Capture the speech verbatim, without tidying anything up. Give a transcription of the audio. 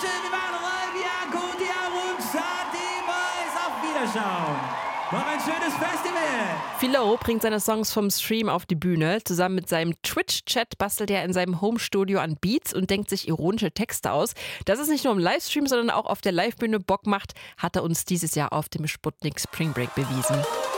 schön, wir waren live. Ja, gut, ja, und die Boys. Auf Wiederschauen. Noch ein schönes Festival. Philo bringt seine Songs vom Stream auf die Bühne. Zusammen mit seinem Twitch-Chat bastelt er in seinem Homestudio an Beats und denkt sich ironische Texte aus. Dass es nicht nur im Livestream, sondern auch auf der Livebühne Bock macht, hat er uns dieses Jahr auf dem Sputnik Spring Break bewiesen.